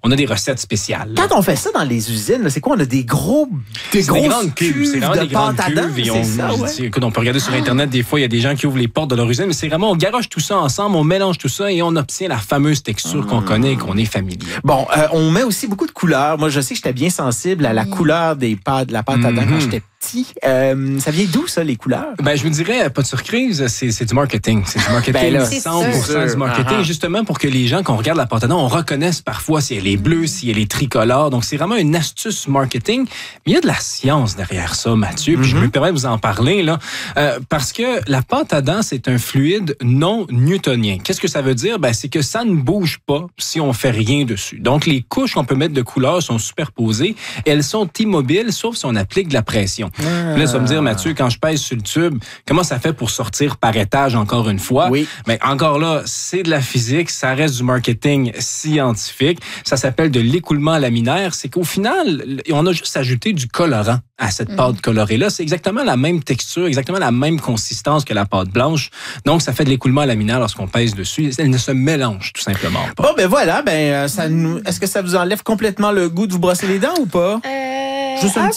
on a des recettes spéciales. Quand on fait ça dans les usines, là, c'est quoi? On a des grosses grandes cuves. C'est vraiment de des grandes pâte à dents, cuves. Et c'est on peut regarder sur Internet, des fois, il y a des gens qui ouvrent les portes de leur usine, mais c'est vraiment, on garoche tout ça ensemble, on mélange tout ça et on obtient la fameuse texture qu'on connaît et qu'on est familier. Bon, on met aussi beaucoup de couleurs. Moi, je sais que j'étais bien sensible à la couleur de la pâte à dents quand j'étais petit. Ça vient d'où, ça, les couleurs? Ben, je vous dirais, pas de surprise, c'est du marketing. C'est du marketing, Ben là, 100% du marketing, justement pour que les gens, quand on regarde la pâte à dents, on reconnaisse parfois si elle est bleue, si elle est tricolore. Donc, c'est vraiment une astuce marketing. Mais il y a de la science derrière ça, Mathieu, puis je me permets de vous en parler, là, parce que la pâte à dents, c'est un fluide non newtonien. Qu'est-ce que ça veut dire? Ben, c'est que ça ne bouge pas si on fait rien dessus. Donc, les couches qu'on peut mettre de couleurs sont superposées et elles sont immobiles, sauf si on applique de la pression. Là, ça va me dire, Mathieu, quand je pèse sur le tube, comment ça fait pour sortir par étage encore une fois? Oui. Mais encore là, c'est de la physique, ça reste du marketing scientifique. Ça s'appelle de l'écoulement laminaire. C'est qu'au final, on a juste ajouté du colorant à cette pâte colorée-là. C'est exactement la même texture, exactement la même consistance que la pâte blanche. Donc, ça fait de l'écoulement laminaire lorsqu'on pèse dessus. Elle ne se mélange tout simplement pas. Bon, ben voilà, est-ce que ça vous enlève complètement le goût de vous brosser les dents ou pas? Juste un petit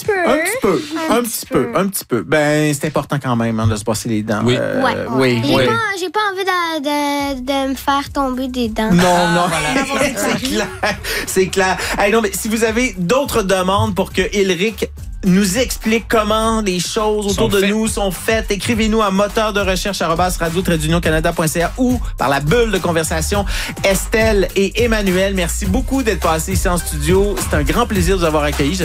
peu. Ben, c'est important quand même de se brosser les dents. Oui. Oui. J'ai pas envie de me faire tomber des dents. Non. C'est clair. Hey, non, mais si vous avez d'autres demandes pour que Ilric nous explique comment les choses autour de nous sont faites, écrivez-nous à moteur-de-recherche@radio-canada.ca ou par la bulle de conversation. Estelle et Emmanuel, merci beaucoup d'être passés ici en studio. C'est un grand plaisir de vous avoir accueillis.